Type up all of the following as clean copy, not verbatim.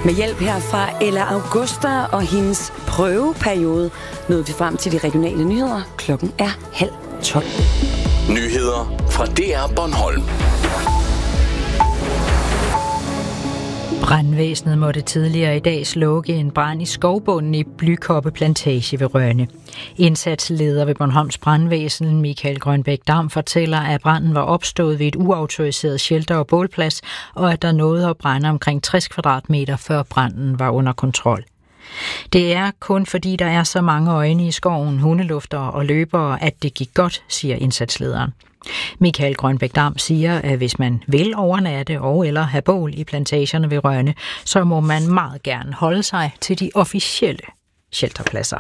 Med hjælp her fra Ella Augusta og hendes prøveperiode nåede vi frem til de regionale nyheder. Klokken er 11:30. Nyheder fra DR Bornholm. Brandvæsenet måtte tidligere i dag slukke en brand i skovbunden i Blykoppe Plantage ved Rønne. Indsatsleder ved Bornholms brandvæsen, Michael Grønbæk Dam, fortæller, at branden var opstået ved et uautoriseret shelter og bålplads, og at der nåede at brænde omkring 60 kvadratmeter, før branden var under kontrol. Det er kun fordi, der er så mange øjne i skoven, hundeluftere og løbere, at det gik godt, siger indsatslederen. Michael Grønbæk Dam siger, at hvis man vil overnatte og eller have bål i plantagerne ved Rønne, så må man meget gerne holde sig til de officielle shelterpladser.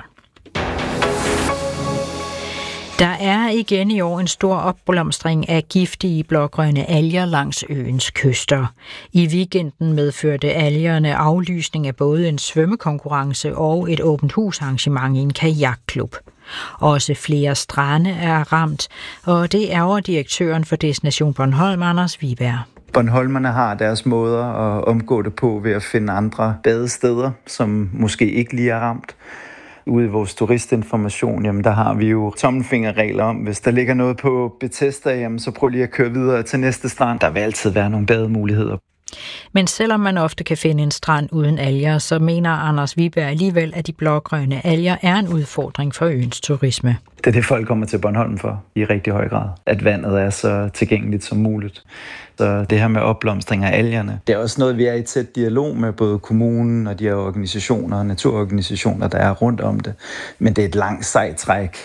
Der er igen i år en stor opblomstring af giftige blågrønne alger langs øens kyster. I weekenden medførte algerne aflysning af både en svømmekonkurrence og et åbent husarrangement i en kajakklub. Også flere strande er ramt, og det ærger direktøren for Destination Bornholm, Anders Wiberg. Bornholmerne har deres måder at omgå det på ved at finde andre badesteder, som måske ikke lige er ramt. Ude i vores turistinformation, jamen der har vi jo tommelfingerregler om, hvis der ligger noget på Bethesda, jamen så prøv lige at køre videre til næste strand. Der vil altid være nogle bademuligheder. Men selvom man ofte kan finde en strand uden alger, så mener Anders Wiberg alligevel, at de blågrønne alger er en udfordring for øens turisme. Det er det, folk kommer til Bornholm for i rigtig høj grad. At vandet er så tilgængeligt som muligt. Så det her med opblomstring af algerne, det er også noget, vi er i tæt dialog med både kommunen og de her organisationer og naturorganisationer, der er rundt om det. Men det er et langt sejt træk.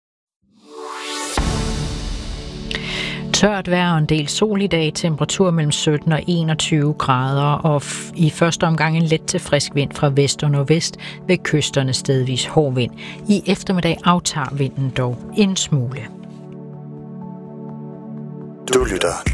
Tørt vejr og en del sol i dag, temperatur mellem 17 og 21 grader, og i første omgang en let til frisk vind fra vest og nordvest, ved kysterne stedvis hård vind. I eftermiddag aftager vinden dog en smule. Du lytter